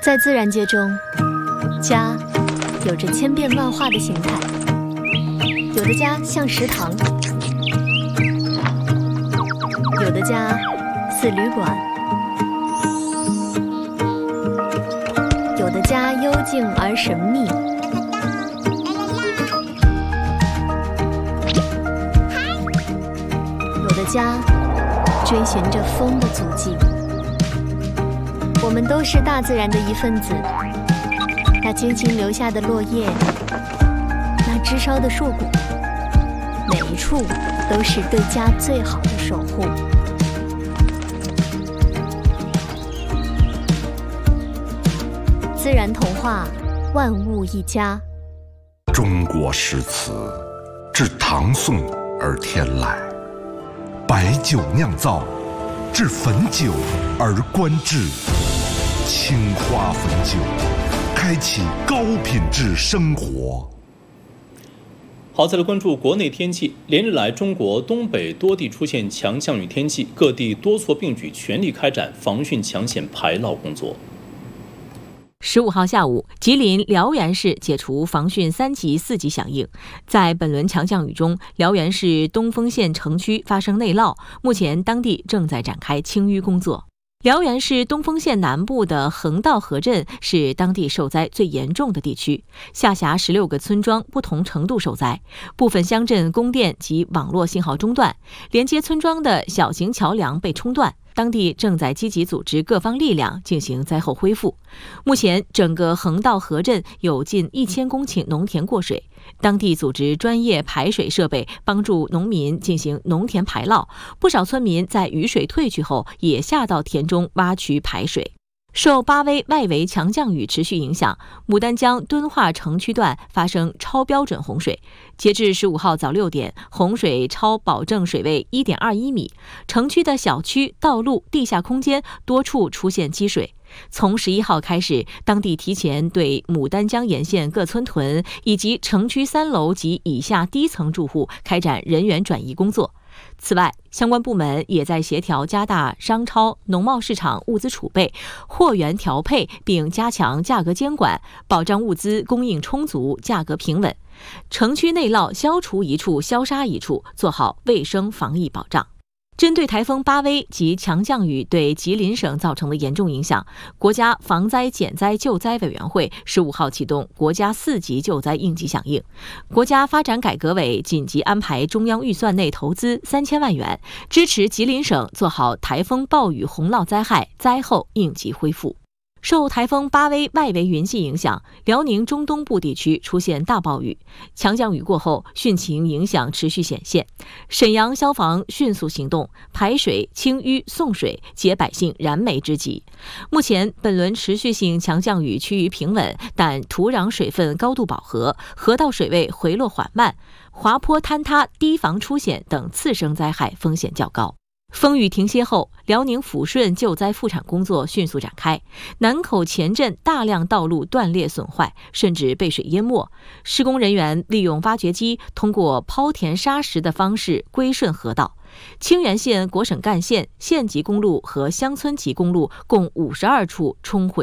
在自然界中，家有着千变万化的形态，有的家像食堂，有的家似旅馆，有的家幽静而神秘，有的家追寻着风的足迹。我们都是大自然的一份子，那轻轻留下的落叶，那枝梢的硕果，每一处都是对家最好的守护。自然童话，万物一家。 中国诗词自唐宋而天来，白酒酿造，至汾酒而观之。青花汾酒，开启高品质生活。 好，再来关注国内天气。连日来，中国东北多地出现强降雨天气，各地多措并举，全力开展防汛抢险排涝工作。 15号下午，吉林辽源市解除防汛3级、4级响应。在本轮强降雨中，辽源市东丰县城区发生内涝，目前当地正在展开清淤工作。辽源市东丰县南部的横道河镇是当地受灾最严重的地区，下辖16个村庄不同程度受灾，部分乡镇供电及网络信号中断，连接村庄的小型桥梁被冲断。当地正在积极组织各方力量进行灾后恢复。目前，整个横道河镇有近1000公顷农田过水，当地组织专业排水设备帮助农民进行农田排涝，不少村民在雨水退去后也下到田中挖渠排水。受8微外围强降雨持续影响，牡丹江敦化城区段发生超标准洪水。截至15号早6点，洪水超保证水位1.21米，城区的小区、道路、地下空间多处出现积水。从11号开始，当地提前对牡丹江沿线各村屯以及城区3楼及以下低层住户开展人员转移工作。此外，相关部门也在协调加大商超、农贸市场物资储备、货源调配，并加强价格监管，保障物资供应充足、价格平稳。城区内涝消除一处，消杀一处，做好卫生防疫保障。针对台风8微及强降雨对吉林省造成的严重影响，国家防灾减灾救灾委员会15号启动国家4级救灾应急响应。国家发展改革委紧急安排中央预算内投资3000万元，支持吉林省做好台风暴雨洪涝灾害灾后应急恢复。受台风8微外围云系影响，辽宁中东部地区出现大暴雨。强降雨过后，汛情影响持续显现。沈阳消防迅速行动，排水、清淤、送水，解百姓燃眉之急。目前，本轮持续性强降雨趋于平稳，但土壤水分高度饱和，河道水位回落缓慢，滑坡坍塌、堤防出险等次生灾害风险较高。风雨停歇后，辽宁抚顺救灾复产工作迅速展开。南口前镇大量道路断裂损坏，甚至被水淹没。施工人员利用挖掘机，通过抛填沙石的方式归顺河道。清源县国省干线、县级公路和乡村级公路共52处冲毁。